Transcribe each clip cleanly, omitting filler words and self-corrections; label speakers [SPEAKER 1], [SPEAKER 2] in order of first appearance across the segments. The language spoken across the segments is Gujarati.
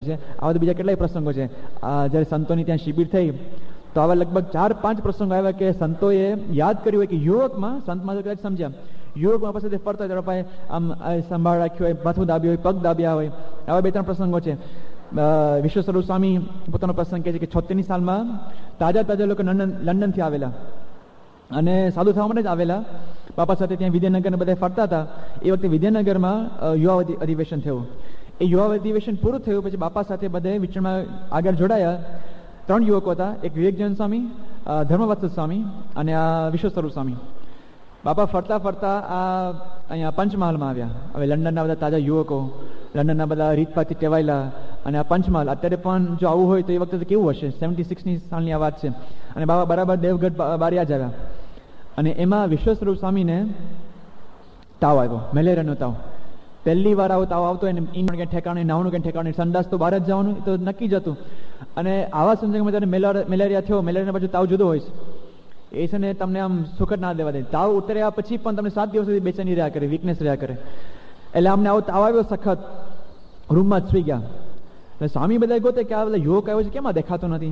[SPEAKER 1] છે. આવા તો બીજા કેટલાય પ્રસંગો છે. જ્યારે સંતોની ત્યાં શિબિર થઈ તો આવા લગભગ 4-5 પ્રસંગો આવ્યા કે સંતોએ યાદ કર્યું હોય કે યુવકમાં, સંતમાં તો કદાચ સમજ્યા, યુવકમાં પાસે ફરતા હોય ત્યારે આમ સંભાળ રાખ્યો હોય, માથું દાબ્યું હોય, પગ દાબ્યા હોય. આવા 2-3 પ્રસંગો છે. વિશ્વ સ્વરૂપ સ્વામી પોતાનો પ્રસંગ કહે છે કે 76ની સાલમાં તાજા લોકો લંડનથી આવેલા અને સાધુ થવા માટે જ આવેલા. બાપા સાથે ત્યાં વિદ્યાનગરને બધા ફરતા હતા. એ વખતે વિદ્યાનગરમાં યુવા અધિવેશન થયું. એ યુવા અધિવેશન પૂરું થયું પછી બાપા સાથે બધે વિચરણમાં આગળ જોડાયા. 3 યુવકો હતા. એક વિવેકજન સ્વામી, ધર્મવત્સલ સ્વામી અને આ વિશ્વ સ્વરૂપ સ્વામી. બાપા ફરતા અહીંયા પંચમહાલમાં આવ્યા. હવે લંડનના બધા તાજા યુવકો, લંડનના બધા રીતપાતથી ટેવાયેલા અને આ પંચમહાલ અત્યારે પણ જો આવું હોય તો એ વખતે તો કેવું હશે. 76ની સાલની આ વાત છે. અને બાબા બરાબર દેવગઢ બારિયા જ આવ્યા અને એમાં વિશ્વ સ્વરૂપ સ્વામીને તાવ આવ્યો, મેલેરિયાનો તાવ. પહેલી વાર આવો તાવ આવતો એને ઈંડનું કંઈ ઠેકાણે, નાહવાનું કંઈ ઠેકાણે, સંડાસ તો બહાર જ જવાનું એ તો નક્કી જ હતું. અને આવા સંજોગોમાં જ્યારે મેલેરિયા થયો, મેલેરિયાના બાજુ તાવ જુદો હોય છે. એ છે ને તમને આમ સુખદ ના દેવા દે. તાવ ઉતર્યા પછી પણ તમને 7 દિવસ સુધી બેચેની રહ્યા કરે, વીકનેસ રહ્યા કરે. એટલે અમને આવો તાવ આવ્યો સખત, રૂમમાં જ સુઈ ગયા. એટલે સ્વામી બધા ગોતે કે આ બધા યુવક આવ્યો છે, કેમ આ દેખાતો નથી?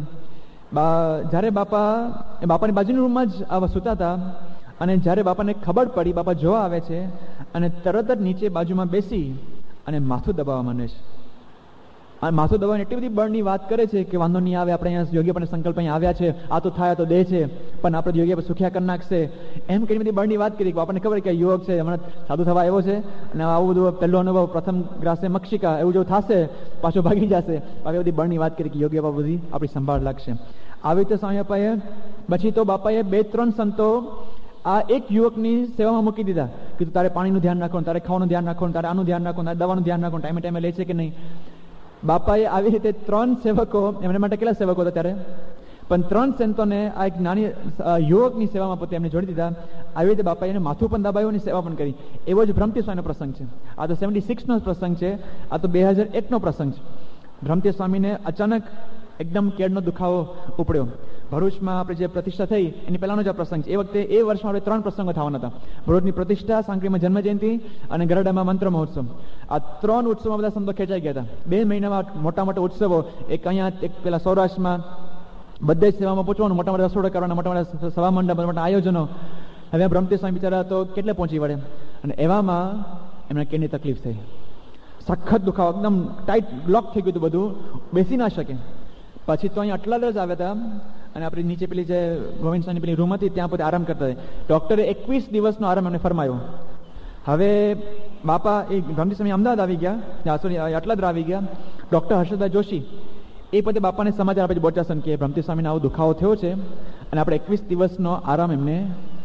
[SPEAKER 1] જ્યારે બાપાની બાજુના રૂમમાં જ આવા સૂતા હતા અને જ્યારે બાપાને ખબર પડી, બાપા જોવા આવે છે અને તરત જ નીચે બાજુમાં બેસી અને માથું દબાવવા માંડે છે. અને માથું દબાવીને એટલી બધી બળની વાત કરે છે કે વાંધો નહીં આવે, આપણે અહીંયા યોગી પણ સંકલ્પ અહીંયા આવ્યા છે, આ તો થાય તો દે છે, પણ આપણે યોગી સુખ્યા કરી નાખશે, એમ કરી બધી બળની વાત કરી. આપણને ખબર કે યુવક છે, હમણાં સાધુ થવા આવ્યો છે અને આવું બધું પહેલો અનુભવ, પ્રથમ ગ્રાસે મક્ષિકા એવું જેવું થશે, પાછો ભાગી જશે. આવી બધી બળની વાત કરી કે યોગી બાપા બધી આપણી સંભાળ લાગશે. આવી રીતે સ્વામી બાપાએ પછી તો બાપાએ 2-3 સંતો આ એક યુવકની સેવામાં મૂકી દીધા કે તારે પાણીનું ધ્યાન રાખવાનું, તારે ખાવાનું ધ્યાન રાખવાનું, તારે આનું ધ્યાન રાખવાનું, તારે દવાનું ધ્યાન રાખવાનું, ટાઈમે ટાઈમે લે છે કે નહીં. બાપાએ આવી રીતે 3 સેવકો, એમના માટે કેટલા સેવકો હતા ત્યારે, પણ 3 સંતોને આ એક નાની યુવકની સેવામાં પોતે એમને જોડી દીધા. આવી રીતે બાપાએ એને માથું પણ દબાવ્યું અને સેવા પણ કરી. એવો જ ભ્રમતી સ્વામીનો પ્રસંગ છે. આ તો 76નો પ્રસંગ છે, આ તો 2001નો પ્રસંગ છે. ભ્રમતી સ્વામીને અચાનક એકદમ કેળનો દુખાવો ઉપડ્યો. ભરૂચમાં આપણે જે પ્રતિષ્ઠા થઈ એની પહેલાનો જ આ પ્રસંગ છે. એ વખતે એ વર્ષમાં આપણે 3 પ્રસંગો થવાના હતા. ભરૂચની પ્રતિષ્ઠા, સાંકરીમાં જન્મજયંતિ અને ગરડામાં મંત્ર મહોત્સવ. આ 3 ઉત્સવમાં બધા સંતો ખેંચાઈ ગયા હતા. 2 મહિનામાં મોટા મોટા ઉત્સવો, એક અહીંયા, એક પેલા સૌરાષ્ટ્રમાં, બધે જ સેવામાં પહોંચવાનું, મોટા મોટા રસોડા કરવાના, મોટા મોટા સભા મંડપ, મોટા આયોજનો. હવે ભ્રમતી સ્વામી બિચારા તો કેટલે પહોંચી વળે. અને એવામાં એમને કેની તકલીફ થઈ, સખત દુખાવો, એકદમ ટાઈટ બ્લોક થઈ ગયું હતું, બધું બેસી ના શકે. પછી તો અહીંયા આટલા જ આવ્યા હતા અને આપણે નીચે પેલી જે ગોવિંદ સ્વામીની પેલી રૂમ હતી ત્યાં પોતે આરામ કરતા હતા. ડૉક્ટરે 21 દિવસનો આરામ એમને ફરમાયો. હવે બાપા એ ભ્રમતી સ્વામી અમદાવાદ આવી ગયા, સોરી આટલા જ આવી ગયા. ડૉક્ટર હર્ષદભાઈ જોશી એ પોતે બાપાને સમાચાર આપે છે બોચાસન કે ભ્રમતી સ્વામીને આવો દુખાવો થયો છે અને આપણે 21 દિવસનો આરામ એમને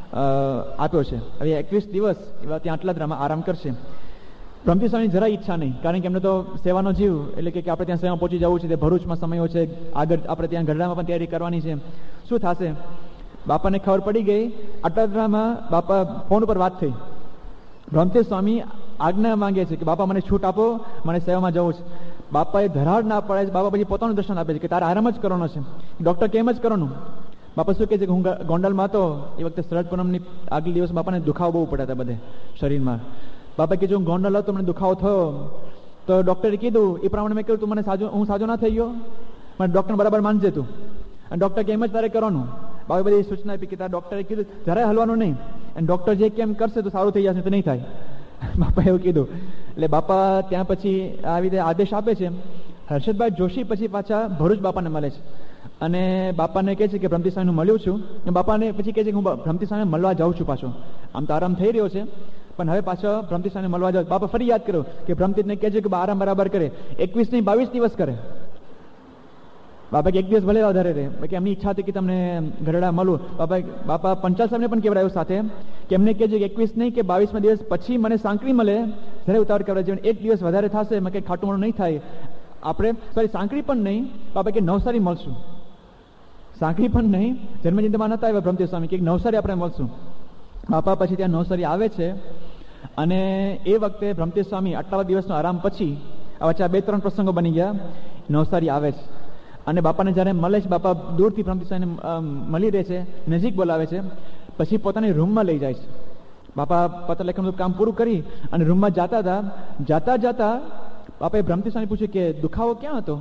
[SPEAKER 1] આપ્યો છે. હવે 21 દિવસ એવા ત્યાં આટલા જ આરામ કરશે. ભ્રમતી સ્વામીની જરા ઈચ્છા નહીં, કારણ કે એમને તો સેવાનો જીવ, એટલે કે આપણે ત્યાં સેવામાં પહોંચી જવું છે, તે ભરૂચમાં સમયો છે, આગળ આપણે ત્યાં ગઢડામાં પણ તૈયારી કરવાની છે, શું થશે. બાપાને ખબર પડી ગઈ. આટલામાં બાપા ફોન ઉપર વાત થઈ. ભ્રમતી સ્વામી આજ્ઞા માંગે છે કે બાપા મને છૂટ આપો, મને સેવામાં જવું છે. બાપાએ ધરાડ ના પડે છે. બાપા પછી પોતાનું દર્શન આપે છે કે તારે આરામ જ કરવાનો છે, ડૉક્ટર કેમ જ કરવાનું. બાપા શું કહે છે કે હું ગોંડલમાં હતો એ વખતે શરદ પૂનમની આગલે દિવસ બાપાને દુખાવો બહુ પડ્યા હતા બધે શરીરમાં. બાપા કે જો હું ગોંડલ હતો મને દુખાવો થયો તો ડૉક્ટરે કીધું એ પ્રમાણે મેં કહ્યું તું મને હું સાજો ના થઈ ગયો, મને ડૉક્ટર બરાબર માનજે તું, અને ડૉક્ટર કે એમ જ તારે કરવાનું. બાપા બધી સૂચના આપી કે તારા ડૉક્ટરે કીધું જરાય હલવાનું નહીં, અને ડૉક્ટર જે કેમ કરશે તો સારું થઈ જશે, તો નહીં થાય. બાપા એવું કીધું. એટલે બાપા ત્યાં પછી આવી રીતે આદેશ આપે છે. હર્ષદભાઈ જોશી પછી પાછા ભરૂચ બાપાને મળે છે અને બાપાને કહે છે કે ભ્રમતી સ્વામીનું મળ્યું છું. બાપાને પછી કહે છે કે હું ભ્રમતી સ્વામીને મળવા જાઉં છું પાછો, આમ તો આરામ થઈ રહ્યો છે પણ હવે પાછો ભ્રમતી સ્વામીને મળવા જાઉં. બાપા ફરી યાદ કર્યો કે ભ્રમતીને કહે છે કે આરામ બરાબર કરે, 21 નહીં 22 દિવસ કરે. બાપા કે 1 દિવસ ભલે વધારે રહે, કે એમની ઈચ્છા હતી કે તમને ગરડા મળું. બાપા પંચાલ સાહેબને પણ કહેવાયું સાથે કે એમને કહેજો કે 21 નહીં કે 22 દિવસ પછી મને સાંકળી મળે, જ્યારે ઉતાવળ કરવા જોઈએ, 1 દિવસ વધારે થશે, મેં કંઈ ખાટું મોડું નહીં થાય. આપણે સોરી સાંકળી પણ નહીં, બાપા કે નવસારી મળશું. સાંકળી પણ નહીં, જન્મજયંતિમાં નતા આવ્યા ભ્રમતી સ્વામી, કે નવસારી આપણે મળશું. બાપા પછી ત્યાં નવસારી આવે છે અને એ વખતે ભ્રમતી સ્વામી આટલા દિવસનો આરામ પછી આ વચ્ચે 2-3 પ્રસંગો બની ગયા, નવસારી આવે છે અને બાપાને જ્યારે મળે છે, બાપા દૂરથી ભ્રમતી સ્વામીને મળી રહે છે, નજીક બોલાવે છે, પછી પોતાની રૂમમાં લઈ જાય છે. બાપા પત્ર લેખનનું કામ પૂરું કરી અને રૂમમાં જતા બાપાએ ભ્રમતી સ્વામી પૂછ્યું કે દુખાવો ક્યાં હતો.